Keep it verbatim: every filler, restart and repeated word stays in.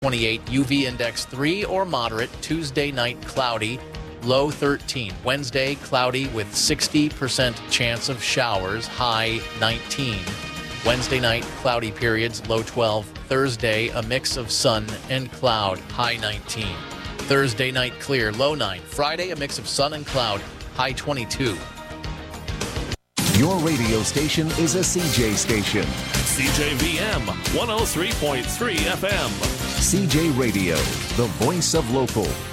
twenty-eight, U V index three or moderate. Tuesday night, cloudy, low thirteen. Wednesday, cloudy with sixty percent chance of showers, high nineteen. Wednesday night, cloudy periods, low twelve. Thursday, a mix of sun and cloud, high nineteen. Thursday night, clear, low nine. Friday, a mix of sun and cloud, high twenty-two. Your radio station is a C J station. C J V M one oh three point three F M. C J Radio, the voice of local.